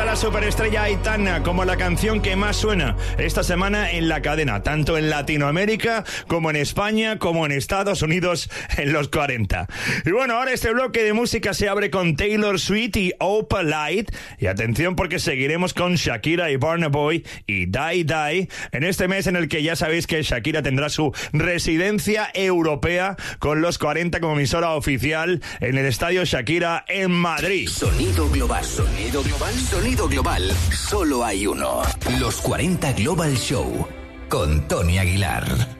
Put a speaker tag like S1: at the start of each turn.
S1: la superestrella Aitana como la canción que más suena esta semana en la cadena, tanto en Latinoamérica como en España, como en Estados Unidos en los 40. Y bueno, ahora este bloque de música se abre con Taylor Swift y Opa Light. Y atención porque seguiremos con Shakira y Burna Boy y Die Die en este mes en el que ya sabéis que Shakira tendrá su residencia europea con los 40 como emisora oficial en el Estadio Shakira en Madrid.
S2: Sonido global, sonido global, sonido global. Solo hay uno. Los 40 Global Show con Tony Aguilar.